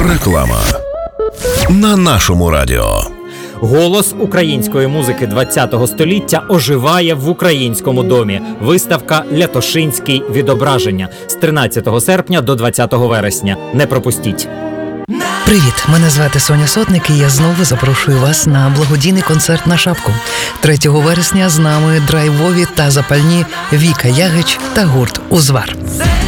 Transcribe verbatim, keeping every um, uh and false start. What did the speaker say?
Реклама на нашому радіо. Голос української музики ХХ століття оживає в українському домі. Виставка «Лятошинський відображення» з тринадцятого серпня до двадцятого вересня. Не пропустіть. Привіт, мене звати Соня Сотник, і я знову запрошую вас на благодійний концерт на шапку. третього вересня з нами драйвові та запальні Віка Ягич та гурт «Узвар».